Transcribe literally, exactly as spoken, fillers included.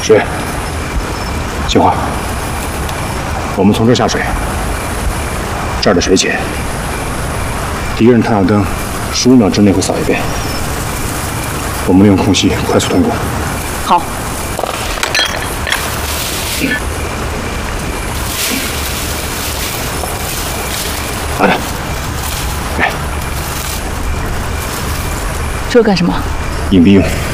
水，杏花，我们从这儿下水，这儿的水浅，敌人太阳灯十五秒之内会扫一遍，我们利用空隙快速通过。 好。 慢点，哎， 这干什么？ 隐蔽用。